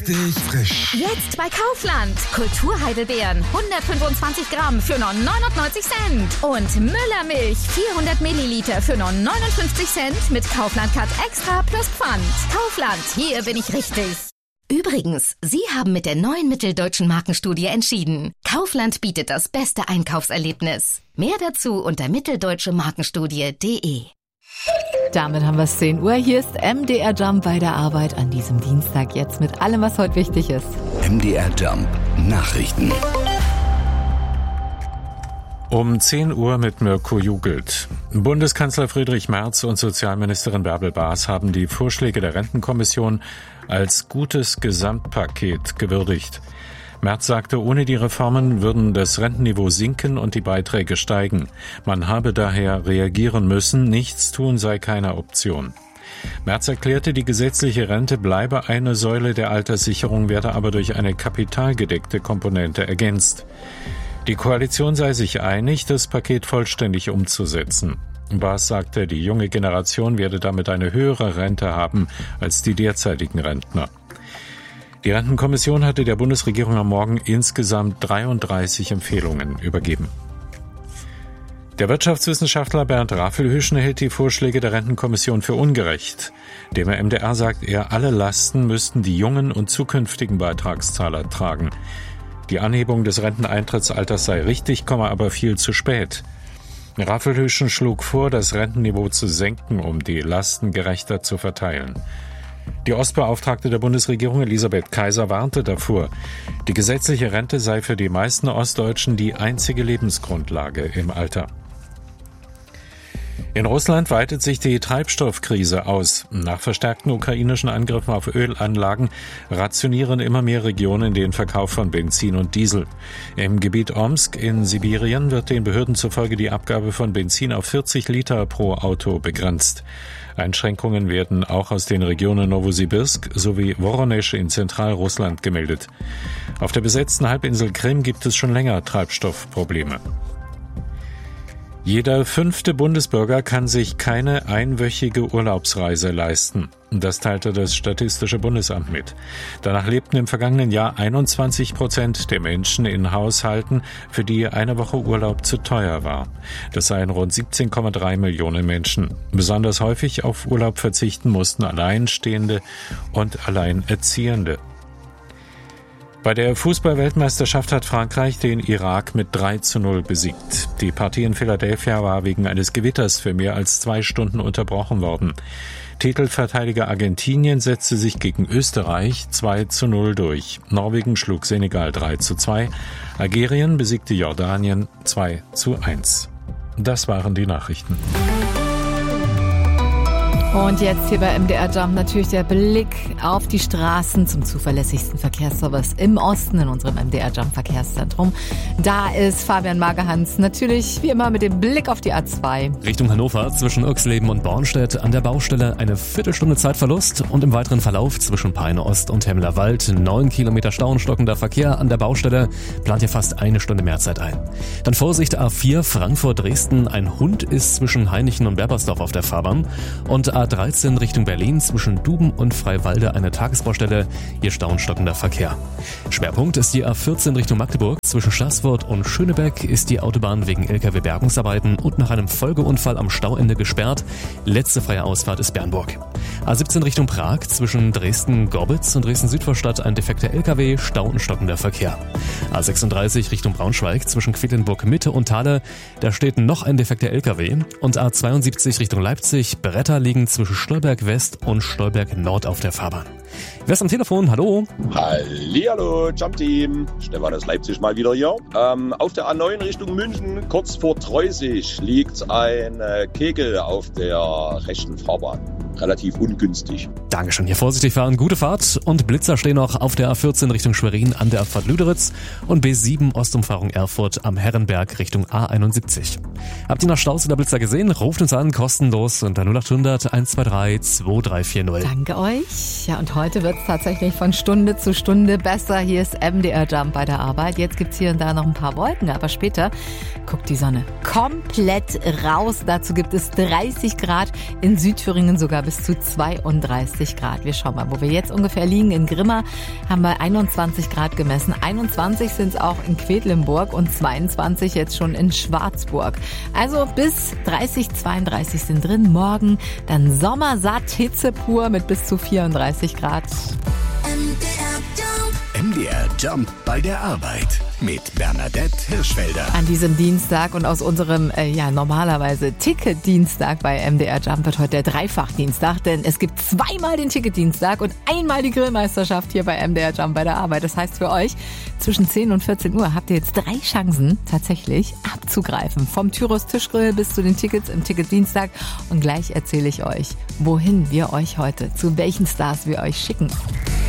richtig frisch. Jetzt bei Kaufland. Kulturheidelbeeren 125 Gramm für nur 99 Cent. Und Müllermilch 400 Milliliter für nur 59 Cent mit Kaufland Cut Extra plus Pfand. Kaufland, hier bin ich richtig. Übrigens, Sie haben mit der neuen Mitteldeutschen Markenstudie entschieden. Kaufland bietet das beste Einkaufserlebnis. Mehr dazu unter mitteldeutschemarkenstudie.de. Damit haben wir es 10 Uhr. Hier ist MDR Jump bei der Arbeit an diesem Dienstag jetzt mit allem, was heute wichtig ist. MDR Jump Nachrichten. Um 10 Uhr mit Mirko Jugelt. Bundeskanzler Friedrich Merz und Sozialministerin Bärbel Baas haben die Vorschläge der Rentenkommission als gutes Gesamtpaket gewürdigt. Merz sagte, ohne die Reformen würden das Rentenniveau sinken und die Beiträge steigen. Man habe daher reagieren müssen, nichts tun sei keine Option. Merz erklärte, die gesetzliche Rente bleibe eine Säule der Alterssicherung, werde aber durch eine kapitalgedeckte Komponente ergänzt. Die Koalition sei sich einig, das Paket vollständig umzusetzen. Baas sagte, die junge Generation werde damit eine höhere Rente haben als die derzeitigen Rentner. Die Rentenkommission hatte der Bundesregierung am Morgen insgesamt 33 Empfehlungen übergeben. Der Wirtschaftswissenschaftler Bernd Raffelhüschen hält die Vorschläge der Rentenkommission für ungerecht. Dem MDR sagt er, alle Lasten müssten die jungen und zukünftigen Beitragszahler tragen. Die Anhebung des Renteneintrittsalters sei richtig, komme aber viel zu spät. Raffelhüschen schlug vor, das Rentenniveau zu senken, um die Lasten gerechter zu verteilen. Die Ostbeauftragte der Bundesregierung Elisabeth Kaiser warnte davor, die gesetzliche Rente sei für die meisten Ostdeutschen die einzige Lebensgrundlage im Alter. In Russland weitet sich die Treibstoffkrise aus. Nach verstärkten ukrainischen Angriffen auf Ölanlagen rationieren immer mehr Regionen den Verkauf von Benzin und Diesel. Im Gebiet Omsk in Sibirien wird den Behörden zufolge die Abgabe von Benzin auf 40 Liter pro Auto begrenzt. Einschränkungen werden auch aus den Regionen Nowosibirsk sowie Woronesch in Zentralrussland gemeldet. Auf der besetzten Halbinsel Krim gibt es schon länger Treibstoffprobleme. Jeder 5. Bundesbürger kann sich keine einwöchige Urlaubsreise leisten. Das teilte das Statistische Bundesamt mit. Danach lebten im vergangenen Jahr 21% der Menschen in Haushalten, für die eine Woche Urlaub zu teuer war. Das seien rund 17,3 Millionen Menschen. Besonders häufig auf Urlaub verzichten mussten Alleinstehende und Alleinerziehende. Bei der Fußball-Weltmeisterschaft hat Frankreich den Irak mit 3:0 besiegt. Die Partie in Philadelphia war wegen eines Gewitters für mehr als 2 Stunden unterbrochen worden. Titelverteidiger Argentinien setzte sich gegen Österreich 2:0 durch. Norwegen schlug Senegal 3:2. Algerien besiegte Jordanien 2:1. Das waren die Nachrichten. Und jetzt hier bei MDR Jump natürlich der Blick auf die Straßen zum zuverlässigsten Verkehrsservice im Osten in unserem MDR Jump Verkehrszentrum. Da ist Fabian Magerhans natürlich wie immer mit dem Blick auf die A2. Richtung Hannover zwischen Oexleben und Bornstedt an der Baustelle eine Viertelstunde Zeitverlust und im weiteren Verlauf zwischen Peine Ost und Hemmeler Wald 9 Kilometer Stau und stockender Verkehr an der Baustelle, plant ihr fast eine Stunde mehr Zeit ein. Dann Vorsicht A4 Frankfurt-Dresden, ein Hund ist zwischen Hainichen und Berbersdorf auf der Fahrbahn und A13 Richtung Berlin zwischen Duben und Freiwalde eine Tagesbaustelle, hier Stau und stockender Verkehr. Schwerpunkt ist die A14 Richtung Magdeburg, zwischen Staßfurt und Schönebeck ist die Autobahn wegen LKW-Bergungsarbeiten und nach einem Folgeunfall am Stauende gesperrt. Letzte freie Ausfahrt ist Bernburg. A17 Richtung Prag, zwischen Dresden-Gorbitz und Dresden-Südvorstadt ein defekter LKW, Stau und stockender Verkehr. A36 Richtung Braunschweig, zwischen Quedlinburg-Mitte und Thale, da steht noch ein defekter LKW. Und A72 Richtung Leipzig, Bretter liegen zwischen Stolberg West und Stolberg Nord auf der Fahrbahn. Wer ist am Telefon? Hallo? Hallihallo, Jump-Team. Stefan aus Leipzig mal wieder hier. Auf der A9 Richtung München, kurz vor Treusig, liegt ein Kegel auf der rechten Fahrbahn. Relativ ungünstig. Dankeschön. Hier vorsichtig fahren, gute Fahrt. Und Blitzer stehen noch auf der A14 Richtung Schwerin an der Abfahrt Lüderitz und B7 Ostumfahrung Erfurt am Herrenberg Richtung A71. Habt ihr noch Staus oder Blitzer gesehen? Ruft uns an, kostenlos unter 0800 123 2340. Danke euch. Ja, und heute wird es tatsächlich von Stunde zu Stunde besser. Hier ist MDR Jump bei der Arbeit. Jetzt gibt's hier und da noch ein paar Wolken, aber später guckt die Sonne komplett raus. Dazu gibt es 30 Grad, in Südthüringen sogar bis bis zu 32 Grad. Wir schauen mal, wo wir jetzt ungefähr liegen. In Grimma haben wir 21 Grad gemessen. 21 sind es auch in Quedlinburg und 22 jetzt schon in Schwarzburg. Also bis 30, 32 sind drin. Morgen dann sommersatt, Hitze pur mit bis zu 34 Grad. MDR Jump bei der Arbeit mit Bernadette Hirschfelder. An diesem Dienstag und aus unserem normalerweise Ticket-Dienstag bei MDR Jump wird heute der Dreifach-Dienstag, denn es gibt zweimal den Ticket-Dienstag und einmal die Grillmeisterschaft hier bei MDR Jump bei der Arbeit. Das heißt für euch, zwischen 10 und 14 Uhr habt ihr jetzt 3 Chancen tatsächlich abzugreifen. Vom Tyros Tischgrill bis zu den Tickets im Ticket-Dienstag. Und gleich erzähle ich euch, wohin wir euch heute, zu welchen Stars wir euch schicken.